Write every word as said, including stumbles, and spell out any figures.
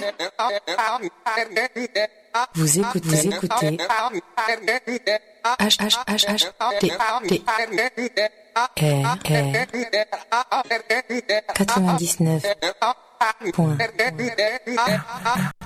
Vous écoutez, vous écoutez H H H H T T R R quatre-vingt-dix-neuf point